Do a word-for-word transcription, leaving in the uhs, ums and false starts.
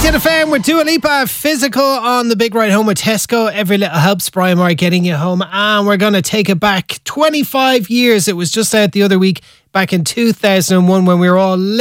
Hit F M with Dua Lipa, Physical on the big ride home with Tesco. Every little helps, Brian Murray getting you home. And we're going to take it back twenty-five years. It was just out the other week, back in two thousand one, when we were all